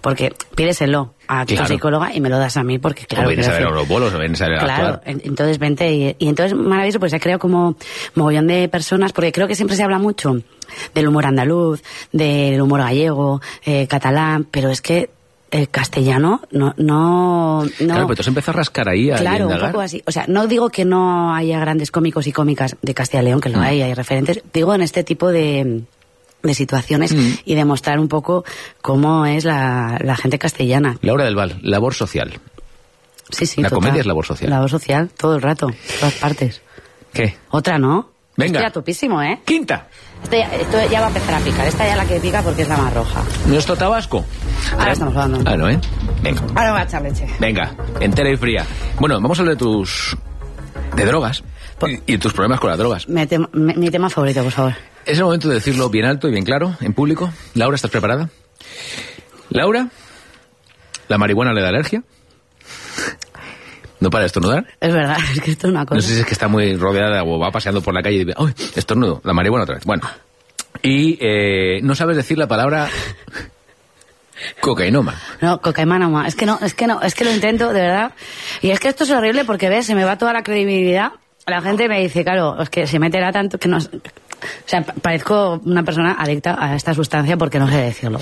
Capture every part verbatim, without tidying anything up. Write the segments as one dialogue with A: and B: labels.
A: porque pídeselo a tu
B: claro.
A: psicóloga y me lo das a mí, porque claro...
B: O vienes a ver a los bolos, o vienes a ver a
A: Claro,
B: actuar.
A: entonces vente y, y entonces maravilloso, pues se crea como mogollón de personas, porque creo que siempre se habla mucho del humor andaluz, del humor gallego, eh, catalán, pero es que el castellano no... no, no
B: Claro, pero tú has empezado a rascar ahí, a
A: Claro, un
B: indagar.
A: poco así. O sea, no digo que no haya grandes cómicos y cómicas de Castilla y León, que lo
B: Mm.
A: hay, hay referentes. Digo en este tipo de, de situaciones
B: Mm.
A: y demostrar un poco cómo es la, la gente castellana.
B: Laura del Val, labor social.
A: Sí, sí,
B: La
A: total.
B: comedia es labor social.
A: Labor social, todo el rato, todas partes.
B: ¿Qué?
A: Otra, ¿no?
B: Venga.
A: Estoy a topísimo, ¿eh?
B: Quinta.
A: Esto ya, esto ya va a empezar a picar. Esta ya la que pica porque es la más roja.
B: Nuestro Tabasco.
A: Ahora estamos hablando.
B: Ah, no, ¿eh? Venga.
A: Ahora voy a echar leche.
B: Venga, entera y fría. Bueno, vamos a hablar de tus... de drogas.
A: Por-
B: Y, y tus problemas con las drogas.
A: Mi, tem- mi- mi tema favorito, por favor.
B: Es el momento de decirlo bien alto y bien claro, en público. Laura, ¿estás preparada? Laura, ¿la marihuana le da alergia? ¿No para de estornudar?
A: Es verdad, es que esto es una cosa.
B: No sé si es que está muy rodeada o va paseando por la calle y dice, ¡ay, estornudo! La marihuana otra vez. Bueno. Y eh, no sabes decir la palabra cocainoma.
A: No, cocaína más. Es que no, es que no, es que lo intento, de verdad. Y es que esto es horrible porque, ves, se me va toda la credibilidad. La gente me dice, claro, es que se meterá tanto que no... O sea, pa- parezco una persona adicta a esta sustancia porque no sé decirlo.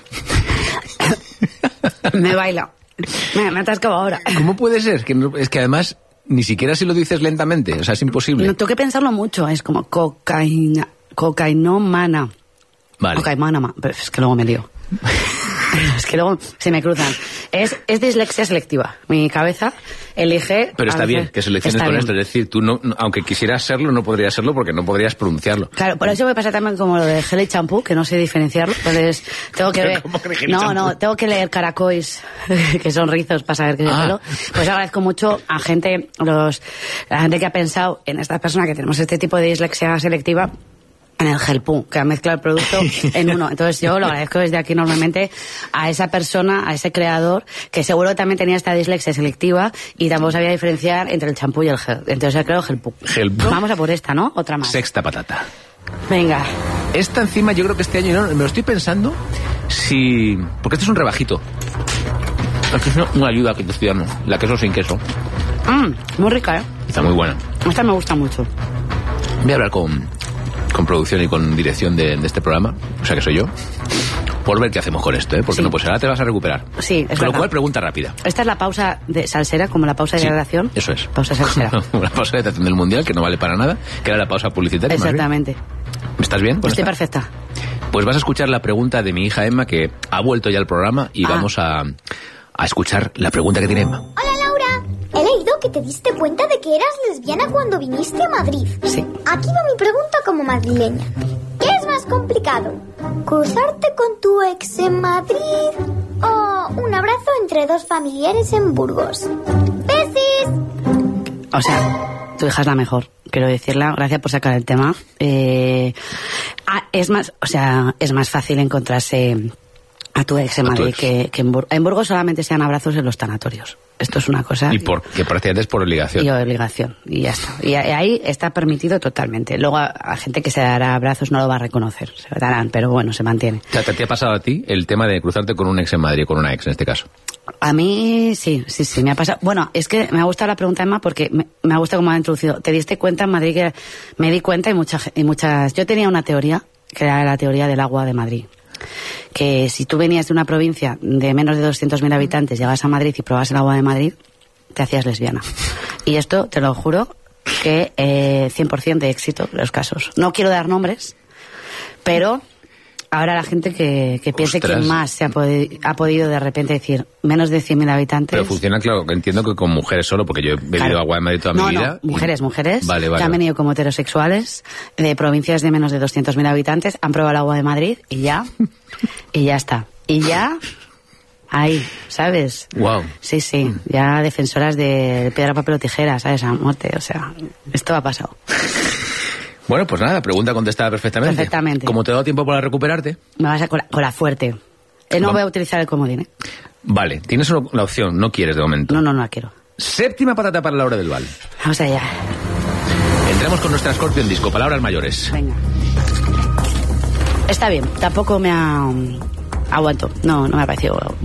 A: Me baila. Me, me atascaba ahora.
B: ¿Cómo puede ser? Que no- es que además ni siquiera si lo dices lentamente. O sea, es imposible.
A: No tengo que pensarlo mucho. Es como cocaína, cocainómana.
B: Vale.
A: Cocainómana. Pero es que luego me lío. Es que luego se me cruzan. Es, es dislexia selectiva. Mi cabeza elige...
B: Pero está
A: a veces-
B: bien que selecciones
A: está
B: con
A: bien.
B: esto. Es decir, tú, no, no- aunque quisieras serlo, no podrías serlo porque no podrías pronunciarlo.
A: Claro, por eso me pasa también como lo de gel y champú, que no sé diferenciarlo. Entonces, tengo que ver...
B: ¿Cómo que gel y
A: No,
B: champú?
A: no, tengo que leer caracois, que son rizos, para saber qué es el
B: Ah.
A: pelo. Pues agradezco mucho a gente, los, la gente que ha pensado en esta persona que tenemos este tipo de dislexia selectiva, en el gelpú, que ha mezclado el producto en uno. Entonces yo lo agradezco desde aquí enormemente a esa persona, a ese creador, que seguro también tenía esta dislexia selectiva y tampoco sabía diferenciar entre el champú y el gel. Entonces he creado gelpú.
B: Gelpú.
A: Vamos a por esta, ¿no? Otra más.
B: Sexta patata.
A: Venga.
B: Esta encima yo creo que este año, no, me lo estoy pensando, si... Porque este es un rebajito. Aquí es una, una ayuda que te estoy dando. La queso sin queso.
A: Mm, muy rica, ¿eh?
B: Está muy buena.
A: Esta me gusta mucho.
B: Voy a hablar con, con producción y con dirección de, de este programa, o sea que soy yo, por ver qué hacemos con esto, ¿eh? Porque
A: Sí.
B: no, pues ahora te vas a recuperar.
A: Sí, es
B: Con lo
A: verdad.
B: cual, pregunta rápida.
A: Esta es la pausa de salsera, como la pausa de
B: Sí,
A: hidratación.
B: eso es.
A: Pausa salsera.
B: Una pausa de hidratación del Mundial que no vale para nada, que era la pausa publicitaria. más bien.
A: Exactamente.
B: ¿Estás bien con
A: Estoy
B: esta?
A: perfecta.
B: Pues vas a escuchar la pregunta de mi hija Emma, que ha vuelto ya al programa, y
A: Ah.
B: vamos a, a escuchar la pregunta que tiene Emma.
C: Hola Laura, he leído que te diste cuenta de que eras lesbiana cuando viniste a Madrid.
A: Sí.
C: Aquí va mi pregunta como madrileña. ¿Qué es más complicado? ¿Cruzarte con tu ex en Madrid o un abrazo entre dos familiares en Burgos? ¡Besis!
A: O sea, tu hija es la mejor, quiero decirla. Gracias por sacar el tema. Eh, ah, es más, o sea, es más fácil encontrarse a tu ex en
B: A tu
A: Madrid
B: ex.
A: que, que en Burgos. En Burgos solamente se dan abrazos en los tanatorios. Esto es una cosa...
B: Y por, que prácticamente es por obligación.
A: Y obligación, y ya está. Y ahí está permitido totalmente. Luego a, a gente que se dará abrazos no lo va a reconocer, se lo darán, pero bueno, se mantiene.
B: O sea, ¿te, te ha pasado a ti el tema de cruzarte con un ex en Madrid, con una ex en este caso?
A: A mí sí, sí, sí, me ha pasado. Bueno, es que me ha gustado la pregunta, Emma, porque me, me ha gustado cómo ha introducido. ¿Te diste cuenta en Madrid que me di cuenta y, mucha, y muchas... Yo tenía una teoría, que era la teoría del agua de Madrid. Que si tú venías de una provincia de menos de doscientos mil habitantes, llegabas a Madrid y probabas el agua de Madrid, te hacías lesbiana. Y esto, te lo juro, que eh, cien por ciento de éxito en los casos. No quiero dar nombres, pero ahora la gente que, que piense
B: Ostras.
A: quién más se ha, podi- ha podido de repente decir menos de cien mil habitantes.
B: Pero funciona, claro, que entiendo que con mujeres solo, porque yo he bebido
A: Claro.
B: agua de Madrid toda
A: no,
B: mi vida.
A: No,
B: y-
A: mujeres, mujeres,
B: Vale, vale.
A: que han
B: vale.
A: venido como heterosexuales de provincias de menos de doscientos mil habitantes, han probado el agua de Madrid y ya, y ya está. Y ya, ahí, ¿sabes?
B: Wow.
A: Sí, sí, ya defensoras de piedra, papel o tijera, ¿sabes? A muerte, o sea, esto ha pasado.
B: Bueno, pues nada, pregunta contestada perfectamente.
A: Perfectamente.
B: Como te ha dado tiempo para recuperarte,
A: Me vas a con la, con la fuerte. Eh, no
B: Vamos.
A: voy a utilizar el comodín, ¿eh?
B: vale, tienes solo la opción, no quieres de momento.
A: No, no, no la quiero.
B: Séptima patata para Laura del Val.
A: Vamos allá.
B: Entramos con nuestra Scorpion Disco, palabras mayores.
A: Venga. Está bien, tampoco me ha... Aguanto. No, no me ha parecido